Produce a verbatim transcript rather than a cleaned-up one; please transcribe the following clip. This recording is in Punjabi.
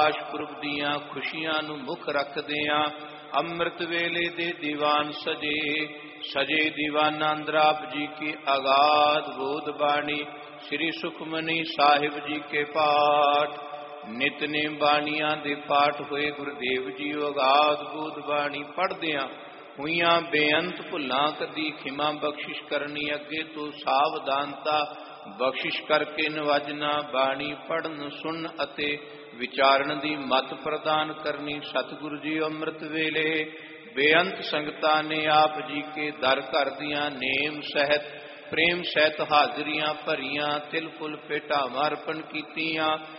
ਪ੍ਰਕਾਸ਼ ਪੁਰਬ ਦੀਆਂ ਖੁਸ਼ੀਆਂ ਨੂੰ ਮੁੱਖ ਰੱਖਦਿਆਂ ਅੰਮ੍ਰਿਤ ਵੇਲੇ ਦੇ ਦੀਵਾਨ ਸਜੇ ਸਜੇ ਦੀਵਾਨਾਂ ਅੰਦਰ ਆਪ ਜੀ ਕੀ ਅਗਾਧ ਬੋਧ ਬਾਣੀ ਸ੍ਰੀ ਸੁਖਮਨੀ ਸਾਹਿਬ ਜੀ ਕੇ ਪਾਠ ਨਿਤਨੇਮ ਬਾਣੀਆਂ ਦੇ ਪਾਠ ਹੋਏ। ਗੁਰਦੇਵ ਜੀ ਅਗਾਧ ਬੋਧ ਬਾਣੀ ਪੜ੍ਹਦਿਆਂ ਹੋਈਆਂ ਬੇਅੰਤ ਭੁੱਲਾਂ ਕਦੀ ਖਿਮਾ ਬਖਸ਼ਿਸ਼ ਕਰਨੀ, ਅੱਗੇ ਤੋਂ ਸਾਵਧਾਨਤਾ ਬਖਸ਼ਿਸ਼ ਕਰਕੇ ਨਵਾਜਣਾ, ਬਾਣੀ ਪੜ੍ਹਨ ਸੁਣਨ ਅਤੇ ਵਿਚਾਰਨ ਦੀ ਮਤ ਪ੍ਰਦਾਨ ਕਰਨੀ। ਸਤਿਗੁਰੂ ਜੀ ਅੰਮ੍ਰਿਤ ਵੇਲੇ ਬੇਅੰਤ ਸੰਗਤਾਂ ਨੇ ਆਪ ਜੀ ਕੇ ਦਰ ਘਰ ਦੀਆਂ ਨੇਮ ਸਹਿਤ ਪ੍ਰੇਮ ਸਹਿਤ ਹਾਜ਼ਰੀਆਂ ਭਰੀਆਂ, ਤਿਲ ਫੁੱਲ ਭੇਟਾਵਾਂ ਅਰਪਣ ਕੀਤੀਆਂ।